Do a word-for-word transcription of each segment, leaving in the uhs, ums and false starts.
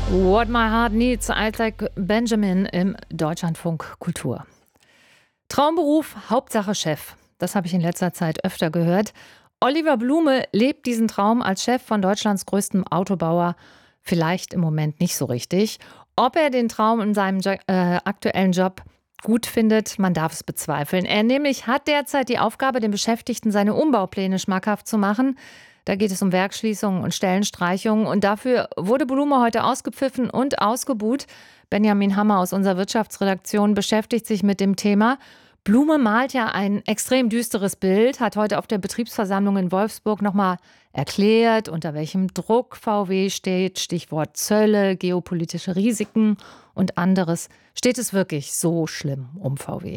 What My Heart Needs, Isaac Benjamin im Deutschlandfunk Kultur. Traumberuf, Hauptsache Chef. Das habe ich in letzter Zeit öfter gehört. Oliver Blume lebt diesen Traum als Chef von Deutschlands größtem Autobauer vielleicht im Moment nicht so richtig. Ob er den Traum in seinem jo- äh, aktuellen Job gut findet, man darf es bezweifeln. Er nämlich hat derzeit die Aufgabe, den Beschäftigten seine Umbaupläne schmackhaft zu machen. Da geht es um Werksschließungen und Stellenstreichungen. Und dafür wurde Blume heute ausgepfiffen und ausgebuht. Benjamin Hammer aus unserer Wirtschaftsredaktion beschäftigt sich mit dem Thema. Blume malt ja ein extrem düsteres Bild, hat heute auf der Betriebsversammlung in Wolfsburg nochmal erklärt, unter welchem Druck V W steht. Stichwort Zölle, geopolitische Risiken und anderes. Steht es wirklich so schlimm um V W?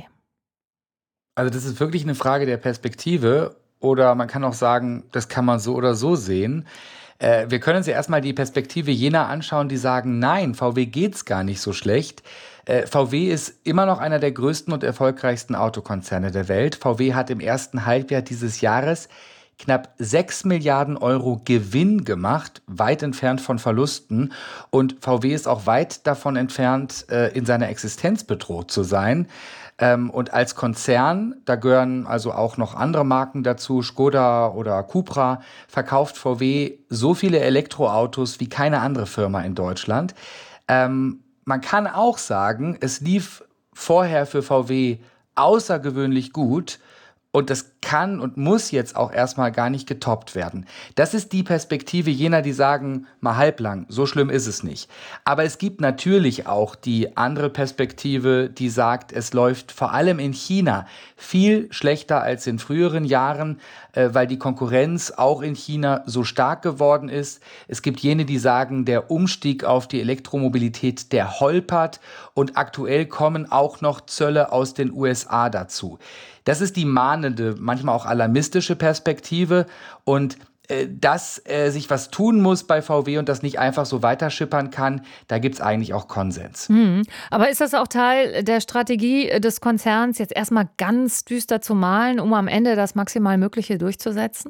Also das ist wirklich eine Frage der Perspektive. Oder man kann auch sagen, das kann man so oder so sehen. Äh, wir können uns ja erstmal die Perspektive jener anschauen, die sagen, nein, V W geht's gar nicht so schlecht. Äh, V W ist immer noch einer der größten und erfolgreichsten Autokonzerne der Welt. V W hat im ersten Halbjahr dieses Jahres knapp sechs Milliarden Euro Gewinn gemacht, weit entfernt von Verlusten. Und V W ist auch weit davon entfernt, äh, in seiner Existenz bedroht zu sein. Ähm, und als Konzern, da gehören also auch noch andere Marken dazu, Škoda oder Cupra, verkauft V W so viele Elektroautos wie keine andere Firma in Deutschland. Ähm, man kann auch sagen, es lief vorher für V W außergewöhnlich gut. Und das kann und muss jetzt auch erstmal gar nicht getoppt werden. Das ist die Perspektive jener, die sagen, mal halblang, so schlimm ist es nicht. Aber es gibt natürlich auch die andere Perspektive, die sagt, es läuft vor allem in China viel schlechter als in früheren Jahren, äh, weil die Konkurrenz auch in China so stark geworden ist. Es gibt jene, die sagen, der Umstieg auf die Elektromobilität, der holpert. Und aktuell kommen auch noch Zölle aus den U S A dazu. Das ist die mahnende, manchmal auch alarmistische Perspektive. Und äh, dass äh, sich was tun muss bei V W und das nicht einfach so weiterschippern kann, da gibt es eigentlich auch Konsens. Mhm. Aber ist das auch Teil der Strategie des Konzerns, jetzt erstmal ganz düster zu malen, um am Ende das maximal Mögliche durchzusetzen?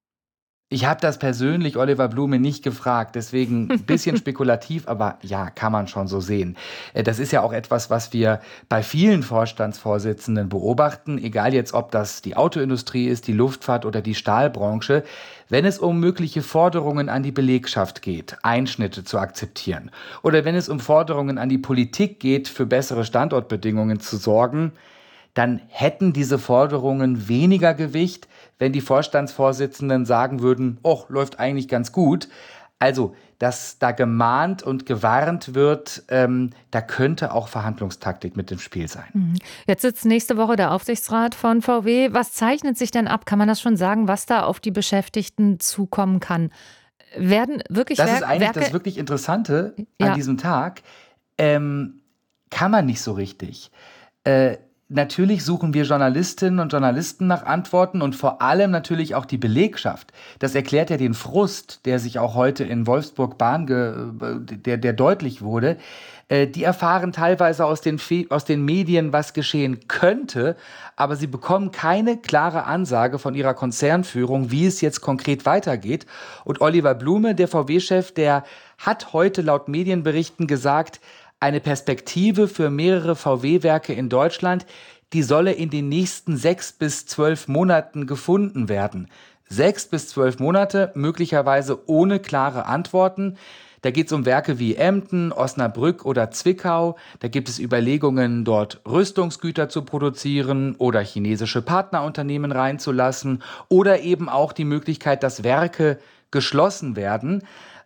Ich habe das persönlich Oliver Blume nicht gefragt, deswegen ein bisschen spekulativ, aber ja, kann man schon so sehen. Äh, Das ist ja auch etwas, was wir bei vielen Vorstandsvorsitzenden beobachten, egal jetzt, ob das die Autoindustrie ist, die Luftfahrt oder die Stahlbranche. Wenn es um mögliche Forderungen an die Belegschaft geht, Einschnitte zu akzeptieren, oder wenn es um Forderungen an die Politik geht, für bessere Standortbedingungen zu sorgen, dann hätten diese Forderungen weniger Gewicht, wenn die Vorstandsvorsitzenden sagen würden, oh, läuft eigentlich ganz gut. Also, dass da gemahnt und gewarnt wird, ähm, da könnte auch Verhandlungstaktik mit im Spiel sein. Mhm. Jetzt sitzt nächste Woche der Aufsichtsrat von V W. Was zeichnet sich denn ab? Kann man das schon sagen, was da auf die Beschäftigten zukommen kann? Werden wirklich Das ist Werk eigentlich Werke... das wirklich Interessante an Ja. diesem Tag. Ähm, kann man nicht so richtig. Äh, Natürlich suchen wir Journalistinnen und Journalisten nach Antworten und vor allem natürlich auch die Belegschaft. Das erklärt ja den Frust, der sich auch heute in Wolfsburg Bahn, ge der, der deutlich wurde. Äh, die erfahren teilweise aus den, Fe aus den Medien, was geschehen könnte, aber sie bekommen keine klare Ansage von ihrer Konzernführung, wie es jetzt konkret weitergeht. Und Oliver Blume, der V W-Chef, der hat heute laut Medienberichten gesagt, eine Perspektive für mehrere V W-Werke in Deutschland, die solle in den nächsten sechs bis zwölf Monaten gefunden werden. Sechs bis zwölf Monate, möglicherweise ohne klare Antworten. Da geht es um Werke wie Emden, Osnabrück oder Zwickau. Da gibt es Überlegungen, dort Rüstungsgüter zu produzieren oder chinesische Partnerunternehmen reinzulassen oder eben auch die Möglichkeit, dass Werke geschlossen werden.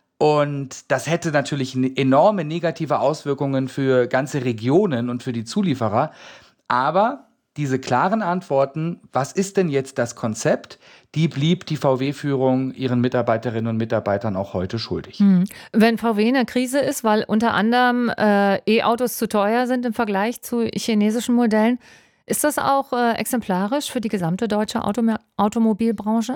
Und das hätte natürlich enorme negative Auswirkungen für ganze Regionen und für die Zulieferer. Aber diese klaren Antworten, was ist denn jetzt das Konzept, die blieb die V W-Führung ihren Mitarbeiterinnen und Mitarbeitern auch heute schuldig. Hm. Wenn V W in der Krise ist, weil unter anderem äh, E-Autos zu teuer sind im Vergleich zu chinesischen Modellen, ist das auch äh, exemplarisch für die gesamte deutsche Autom Automobilbranche?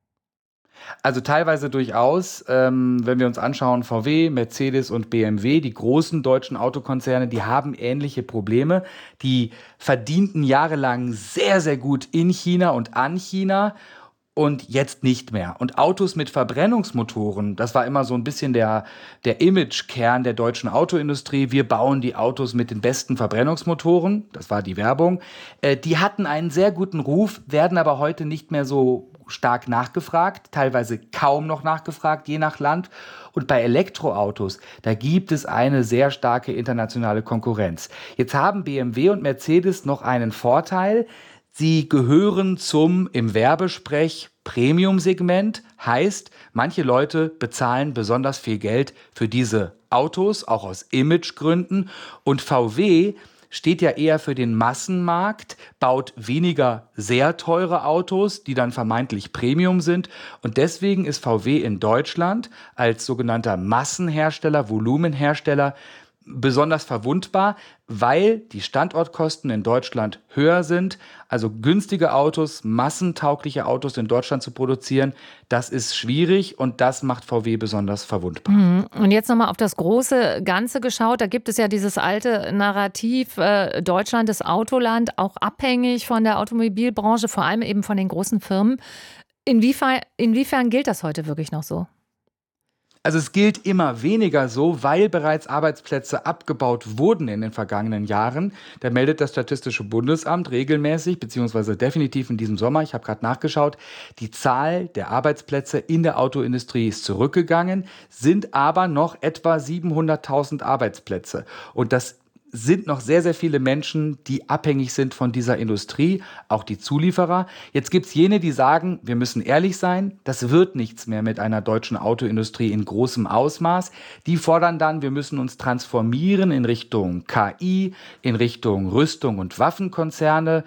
Also teilweise durchaus, ähm, wenn wir uns anschauen, V W, Mercedes und B M W, die großen deutschen Autokonzerne, die haben ähnliche Probleme. Die verdienten jahrelang sehr, sehr gut in China und an China. und jetzt nicht mehr. Und Autos mit Verbrennungsmotoren, das war immer so ein bisschen der, der Imagekern der deutschen Autoindustrie. Wir bauen die Autos mit den besten Verbrennungsmotoren, das war die Werbung. Äh, die hatten einen sehr guten Ruf, werden aber heute nicht mehr so stark nachgefragt, teilweise kaum noch nachgefragt, je nach Land. Und bei Elektroautos, da gibt es eine sehr starke internationale Konkurrenz. Jetzt haben B M W und Mercedes noch einen Vorteil. Sie gehören zum, im Werbesprech, Premium-Segment. Heißt, manche Leute bezahlen besonders viel Geld für diese Autos, auch aus Imagegründen. Und V W steht ja eher für den Massenmarkt, baut weniger sehr teure Autos, die dann vermeintlich Premium sind. Und deswegen ist V W in Deutschland als sogenannter Massenhersteller, Volumenhersteller besonders verwundbar, weil die Standortkosten in Deutschland höher sind. Also günstige Autos, massentaugliche Autos in Deutschland zu produzieren, das ist schwierig und das macht V W besonders verwundbar. Mhm. Und jetzt nochmal auf das große Ganze geschaut. Da gibt es ja dieses alte Narrativ, äh, Deutschland ist Autoland, auch abhängig von der Automobilbranche, vor allem eben von den großen Firmen. Inwiefern, inwiefern gilt das heute wirklich noch so? Also es gilt immer weniger so, weil bereits Arbeitsplätze abgebaut wurden in den vergangenen Jahren. Da meldet das Statistische Bundesamt regelmäßig, beziehungsweise definitiv in diesem Sommer, ich habe gerade nachgeschaut, die Zahl der Arbeitsplätze in der Autoindustrie ist zurückgegangen, sind aber noch etwa siebenhunderttausend Arbeitsplätze. Und das sind noch sehr, sehr viele Menschen, die abhängig sind von dieser Industrie, auch die Zulieferer. Jetzt gibt es jene, die sagen, wir müssen ehrlich sein, das wird nichts mehr mit einer deutschen Autoindustrie in großem Ausmaß. Die fordern dann, wir müssen uns transformieren in Richtung K I, in Richtung Rüstung- und Waffenkonzerne.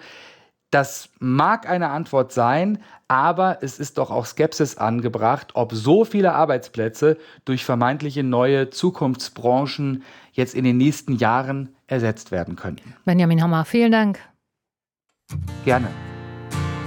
Das mag eine Antwort sein, aber es ist doch auch Skepsis angebracht, ob so viele Arbeitsplätze durch vermeintliche neue Zukunftsbranchen jetzt in den nächsten Jahren ersetzt werden könnten. Benjamin Hammer, vielen Dank. Gerne.